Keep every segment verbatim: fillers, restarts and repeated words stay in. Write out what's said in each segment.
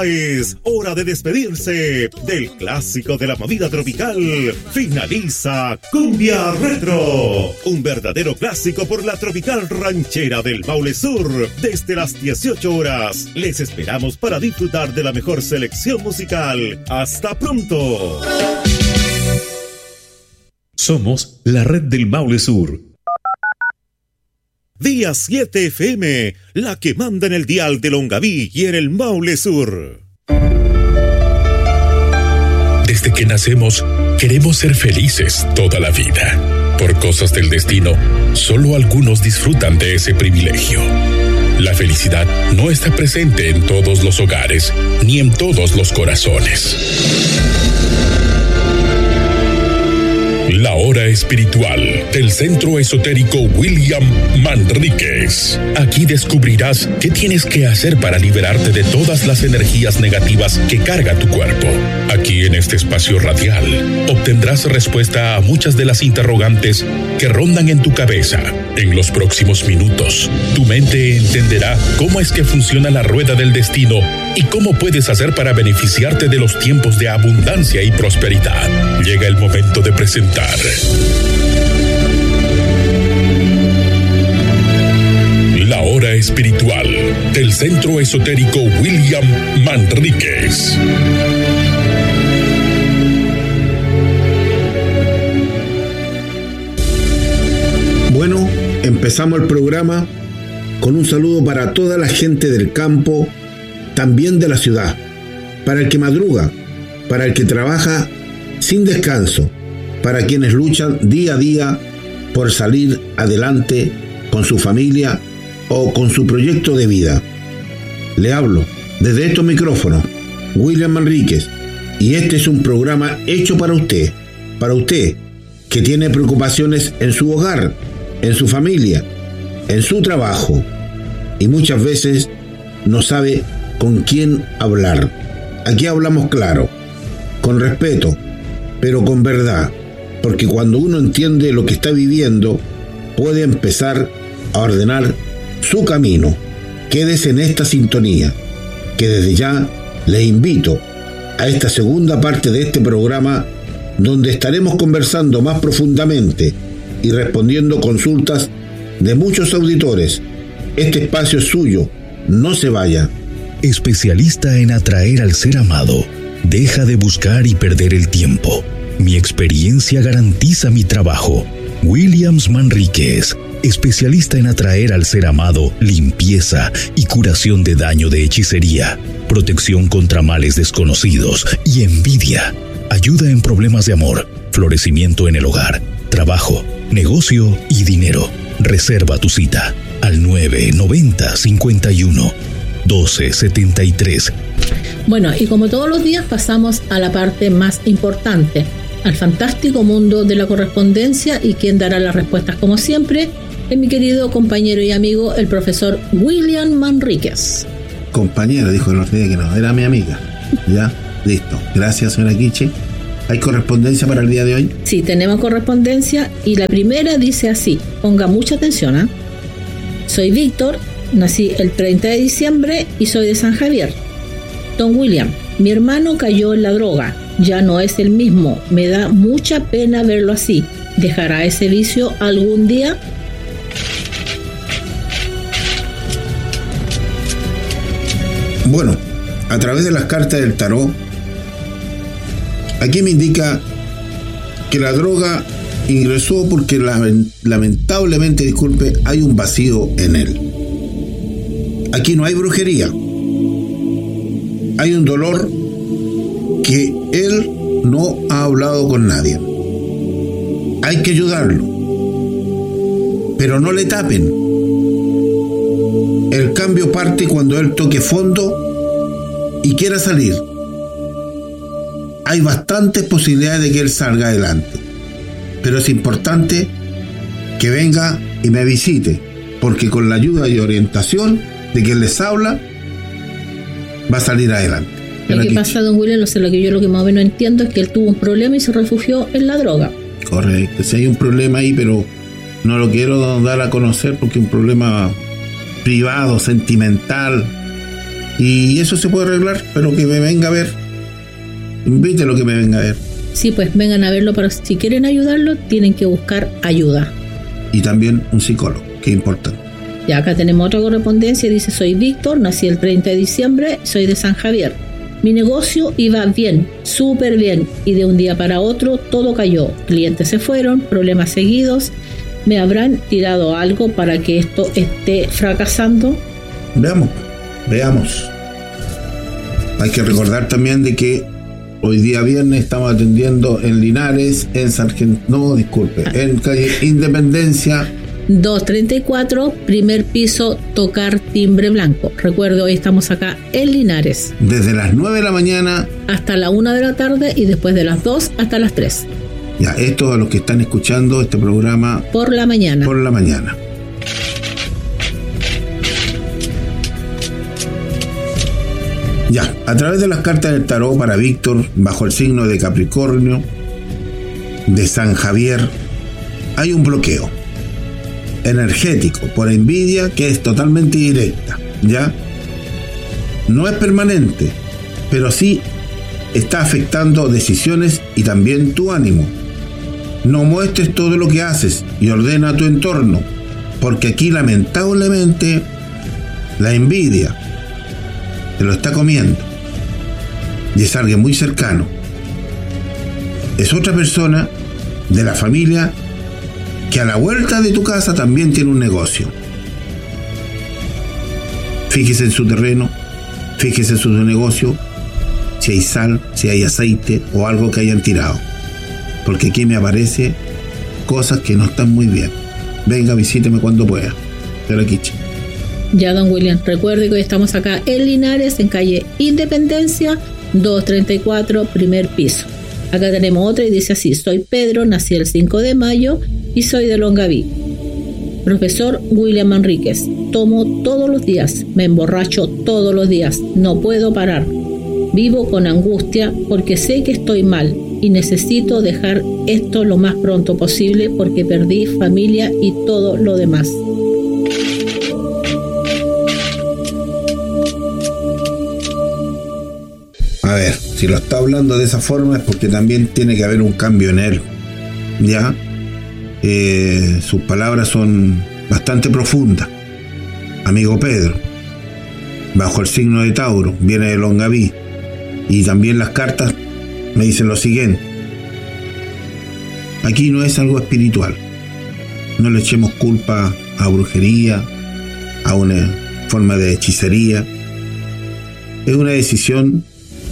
es hora de despedirse del clásico de la movida tropical. Finaliza Cumbia Retro, un verdadero clásico por la tropical ranchera del Maule Sur. Desde las dieciocho horas, les esperamos para disfrutar de la mejor selección musical. ¡Hasta pronto! Somos la red del Maule Sur. Día siete F M, la que manda en el dial de Longaví y en el Maule Sur. Desde que nacemos, queremos ser felices toda la vida. Por cosas del destino, solo algunos disfrutan de ese privilegio. La felicidad no está presente en todos los hogares, ni en todos los corazones. La hora espiritual del Centro Esotérico William Manríquez. Aquí descubrirás qué tienes que hacer para liberarte de todas las energías negativas que carga tu cuerpo. Aquí en este espacio radial obtendrás respuesta a muchas de las interrogantes que rondan en tu cabeza. En los próximos minutos, tu mente entenderá cómo es que funciona la rueda del destino y cómo puedes hacer para beneficiarte de los tiempos de abundancia y prosperidad. Llega el momento de presentar la hora espiritual del Centro Esotérico William Manríquez. Bueno, empezamos el programa con un saludo para toda la gente del campo, también de la ciudad, para el que madruga, para el que trabaja sin descanso, para quienes luchan día a día por salir adelante con su familia o con su proyecto de vida. Le hablo desde estos micrófonos, William Manríquez, y este es un programa hecho para usted, para usted que tiene preocupaciones en su hogar, en su familia, en su trabajo, y muchas veces no sabe con quién hablar. Aquí hablamos claro, con respeto, pero con verdad, porque cuando uno entiende lo que está viviendo, puede empezar a ordenar su camino. Quédese en esta sintonía, que desde ya les invito a esta segunda parte de este programa, donde estaremos conversando más profundamente y respondiendo consultas de muchos auditores. Este espacio es suyo, no se vaya. Especialista en atraer al ser amado. Deja de buscar y perder el tiempo. Mi experiencia garantiza mi trabajo. Williams Manríquez, especialista en atraer al ser amado, limpieza y curación de daño de hechicería, protección contra males desconocidos y envidia, ayuda en problemas de amor, florecimiento en el hogar, trabajo, negocio y dinero. Reserva tu cita al nueve noventa cincuenta y uno doce setenta y tres. Bueno, y como todos los días pasamos a la parte más importante, al fantástico mundo de la correspondencia, y quien dará las respuestas como siempre es mi querido compañero y amigo, el profesor William Manríquez. Compañero, dijo el otro día que no, era mi amiga. Ya, listo. Gracias, señora Quiche. ¿Hay correspondencia para el día de hoy? Sí, tenemos correspondencia, y la primera dice así, ponga mucha atención, ¿eh? Soy Víctor, nací el treinta de diciembre y soy de San Javier. Don William, mi hermano cayó en la droga, ya no es el mismo, me da mucha pena verlo así. ¿Dejará ese vicio algún día? Bueno, a través de las cartas del tarot, aquí me indica que la droga ingresó porque lamentablemente, disculpe, hay un vacío en él. Aquí no hay brujería. Hay un dolor que él no ha hablado con nadie. Hay que ayudarlo, pero no le tapen. El cambio parte cuando él toque fondo y quiera salir. Hay bastantes posibilidades de que él salga adelante, pero es importante que venga y me visite, porque con la ayuda y orientación de quien les habla, va a salir adelante. Lo que pasa, don William, no sé, lo que yo lo que más o menos entiendo es que él tuvo un problema y se refugió en la droga. Correcto, si hay un problema ahí, pero no lo quiero dar a conocer porque es un problema privado, sentimental, Y eso se puede arreglar, pero que me venga a ver. Invítelo que me venga a ver. Sí, pues vengan a verlo, pero si quieren ayudarlo, tienen que buscar ayuda. Y también un psicólogo, que es importante. Ya acá tenemos otra correspondencia, dice: soy Víctor, nací el treinta de diciembre, soy de San Javier. Mi negocio iba bien, súper bien, y de un día para otro todo cayó. Clientes se fueron, problemas seguidos. ¿Me habrán tirado algo para que esto esté fracasando? Veamos, veamos. Hay que recordar también de que hoy día viernes estamos atendiendo en Linares, en Sargento, no, disculpe, en calle Independencia doscientos treinta y cuatro, primer piso, tocar timbre blanco. Recuerdo, hoy estamos acá en Linares. Desde las nueve de la mañana hasta la una de la tarde y después de las dos hasta las tres. Ya, esto a los que están escuchando este programa por la mañana. Por la mañana. Ya, a través de las cartas del tarot para Víctor, bajo el signo de Capricornio, de San Javier, hay un bloqueo energético por envidia que es totalmente directa, ¿ya? No es permanente, pero sí está afectando decisiones y también tu ánimo. No muestres todo lo que haces y ordena tu entorno, porque aquí lamentablemente la envidia te lo está comiendo y es alguien muy cercano. Es otra persona de la familia que a la vuelta de tu casa también tiene un negocio. Fíjese en su terreno, fíjese en su negocio, si hay sal, si hay aceite o algo que hayan tirado, porque aquí me aparece cosas que no están muy bien. Venga, visíteme cuando pueda. De la Quiche. Ya, don William, recuerde que hoy estamos acá en Linares, en calle Independencia, doscientos treinta y cuatro, primer piso. Acá tenemos otra y dice así: soy Pedro, nací el cinco de mayo y soy de Longaví. Profesor William Manríquez, tomo todos los días, me emborracho todos los días, no puedo parar. Vivo con angustia porque sé que estoy mal y necesito dejar esto lo más pronto posible porque perdí familia y todo lo demás. A ver, si lo está hablando de esa forma es porque también tiene que haber un cambio en él, ¿ya? Eh, sus palabras son bastante profundas. Amigo Pedro, bajo el signo de Tauro, viene de Longaví, y también las cartas me dicen lo siguiente: aquí no es algo espiritual, no le echemos culpa a brujería, a una forma de hechicería. Es una decisión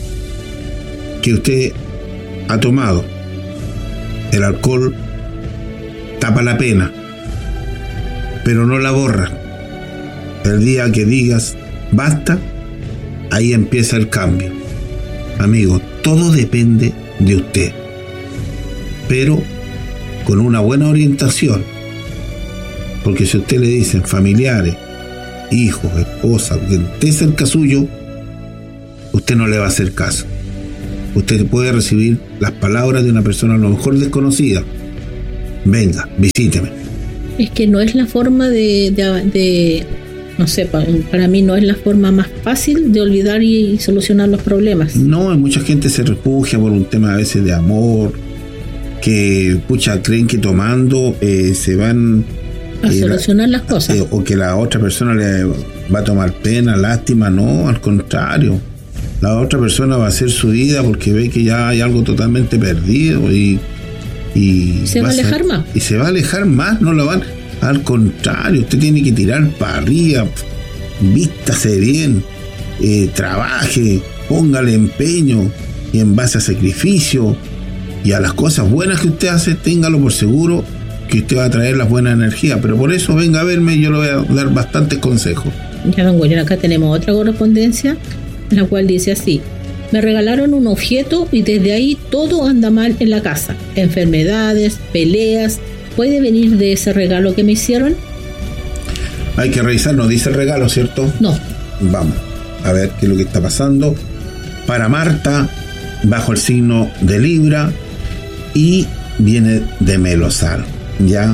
que usted ha tomado. El alcohol tapa la pena, pero no la borra. El día que digas basta, ahí empieza el cambio. Amigo, todo depende de usted, pero con una buena orientación, porque si a usted le dicen familiares, hijos, esposa, que esté cerca suyo, usted no le va a hacer caso. Usted puede recibir las palabras de una persona a lo mejor desconocida. Venga, visíteme. Es que no es la forma de, de, de no sé, para, para mí no es la forma más fácil de olvidar y, y solucionar los problemas. No, mucha gente se refugia por un tema a veces de amor, que pucha, creen que tomando eh, se van a eh, solucionar la, las cosas. Eh, o que la otra persona le va a tomar pena, lástima. No, al contrario. La otra persona va a hacer su vida porque ve que ya hay algo totalmente perdido y, y se va a alejar más. Y se va a alejar más, no lo van. Al contrario, usted tiene que tirar para arriba, vístase bien, eh, trabaje, póngale empeño y en base a sacrificio y a las cosas buenas que usted hace, téngalo por seguro que usted va a traer las buenas energías. Pero por eso venga a verme y yo le voy a dar bastantes consejos. Ya, don William, acá tenemos otra correspondencia, la cual dice así: me regalaron un objeto y desde ahí todo anda mal en la casa. Enfermedades, peleas. ¿Puede venir de ese regalo que me hicieron? Hay que revisar, nos dice el regalo, ¿cierto? No. Vamos a ver qué es lo que está pasando. Para Marta, bajo el signo de Libra, y viene de Melosal, ¿ya?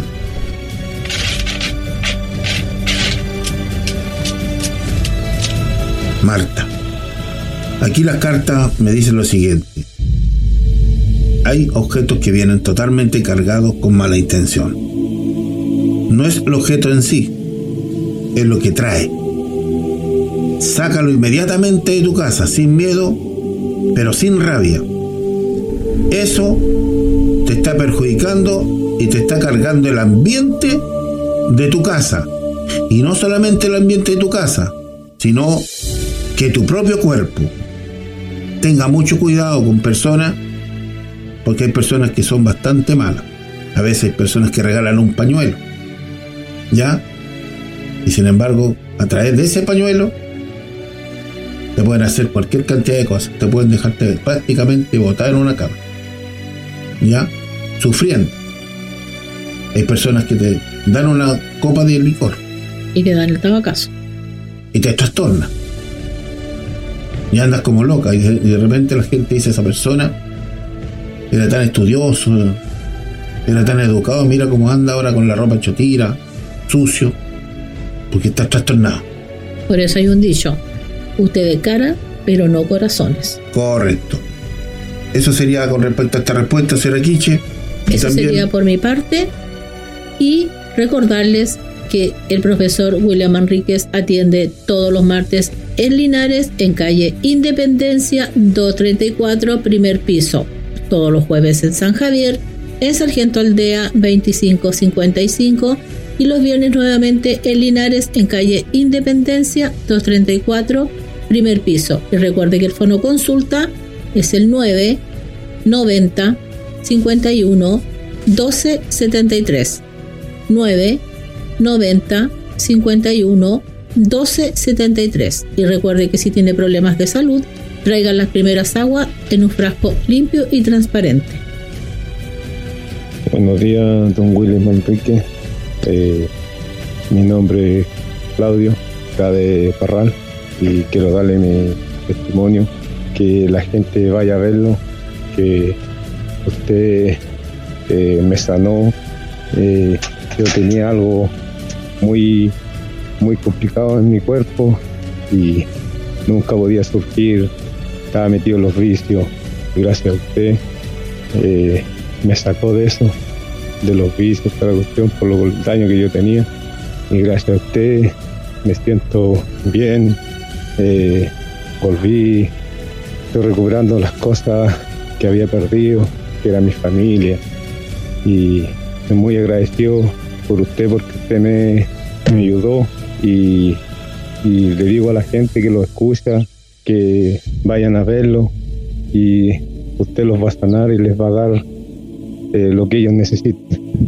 Marta. Aquí las cartas me dicen lo siguiente. Hay objetos que vienen totalmente cargados con mala intención. No es el objeto en sí, es lo que trae. Sácalo inmediatamente de tu casa, sin miedo, pero sin rabia. Eso te está perjudicando y te está cargando el ambiente de tu casa. Y no solamente el ambiente de tu casa, sino que tu propio cuerpo. Tenga mucho cuidado con personas, porque hay personas que son bastante malas. A veces hay personas que regalan un pañuelo, ¿ya? Y sin embargo, a través de ese pañuelo, te pueden hacer cualquier cantidad de cosas. Te pueden dejarte prácticamente botar en una cama, ¿ya? Sufriendo. Hay personas que te dan una copa de licor y te dan el tabacazo y te trastorna y andas como loca, y de, y de repente la gente dice: esa persona era tan estudioso, era tan educado, mira cómo anda ahora con la ropa chotira, sucio, porque está trastornado. Por eso hay un dicho: usted ve cara, pero no corazones. Correcto. Eso sería con respecto a esta respuesta, señora Quiche. Eso también sería por mi parte. Y recordarles que el profesor William Manríquez atiende todos los martes en Linares, en calle Independencia doscientos treinta y cuatro, primer piso. Todos los jueves en San Javier, en Sargento Aldea veinticinco cincuenta y cinco. Y los viernes nuevamente en Linares, en calle Independencia doscientos treinta y cuatro, primer piso. Y recuerde que el fono consulta es el nueve noventa cincuenta y uno doce setenta y tres. nueve noventa cincuenta y uno doce setenta y tres. Y recuerde que si tiene problemas de salud, traigan las primeras aguas en un frasco limpio y transparente. Buenos días, don William Manríquez. Eh, mi nombre es Claudio, acá de Parral, y quiero darle mi testimonio, que la gente vaya a verlo, que usted eh, me sanó. Eh, yo tenía algo muy muy complicado en mi cuerpo y nunca podía surgir, estaba metido en los vicios. Gracias a usted eh, me sacó de eso, de los vicios, toda la cuestión, por lo, el daño que yo tenía, y gracias a usted me siento bien. eh, volví, estoy recuperando las cosas que había perdido, que era mi familia, y estoy muy agradecido por usted, porque usted me, me ayudó, y, y le digo a la gente que lo escucha que vayan a verlo, y usted los va a sanar y les va a dar eh, lo que ellos necesitan,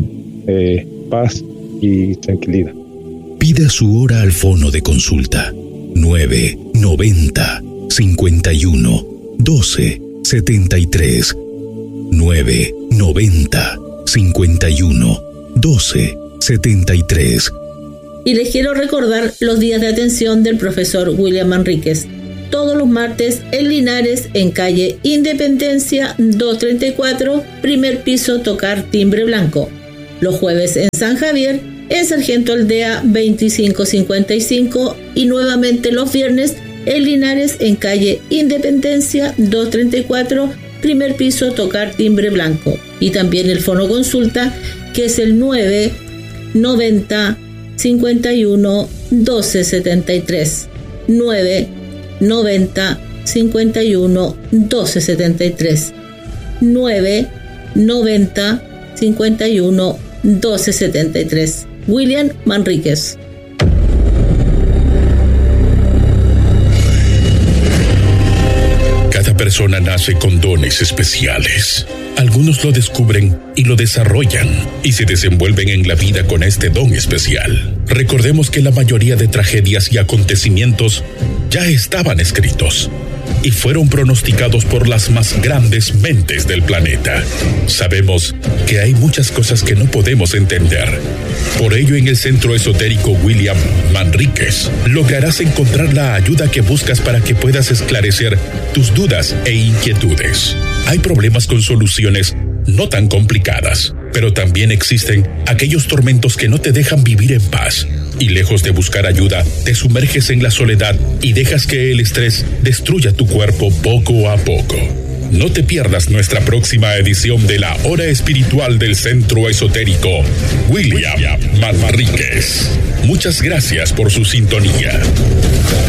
eh, paz y tranquilidad. Pida su hora al fono de consulta nueve noventa cincuenta y uno doce setenta y tres, nueve noventa cincuenta y uno doce setenta y tres. Y les quiero recordar los días de atención del profesor William Manríquez. Todos los martes en Linares, en calle Independencia doscientos treinta y cuatro, primer piso, tocar timbre blanco. Los jueves en San Javier, en Sargento Aldea veinticinco cincuenta y cinco, y nuevamente los viernes en Linares, en calle Independencia doscientos treinta y cuatro, primer piso, tocar timbre blanco. Y también el fono consulta, que es el nueve noventa cincuenta y uno doce setenta y tres, nueve noventa cincuenta y uno doce setenta y tres, nueve noventa cincuenta y uno doce setenta y tres. William Manríquez. Cada persona nace con dones especiales. Algunos lo descubren y lo desarrollan y se desenvuelven en la vida con este don especial. Recordemos que la mayoría de tragedias y acontecimientos ya estaban escritos y fueron pronosticados por las más grandes mentes del planeta. Sabemos que hay muchas cosas que no podemos entender. Por ello, en el Centro Esotérico William Manríquez lograrás encontrar la ayuda que buscas para que puedas esclarecer tus dudas e inquietudes. Hay problemas con soluciones no tan complicadas. Pero también existen aquellos tormentos que no te dejan vivir en paz. Y lejos de buscar ayuda, te sumerges en la soledad y dejas que el estrés destruya tu cuerpo poco a poco. No te pierdas nuestra próxima edición de la Hora Espiritual del Centro Esotérico William Manríquez. Muchas gracias por su sintonía.